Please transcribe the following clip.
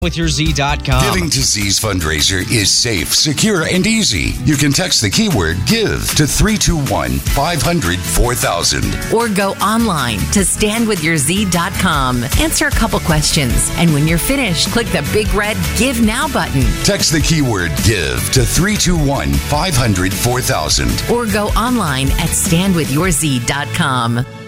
WithYourZ.com. Giving to Z's fundraiser is safe, secure, and easy. You can text the keyword GIVE to 321-500-4000. Or go online to StandWithYourZ.com. Answer a couple questions. And when you're finished, click the big red Give Now button. Text the keyword GIVE to 321-500-4000. Or go online at StandWithYourZ.com.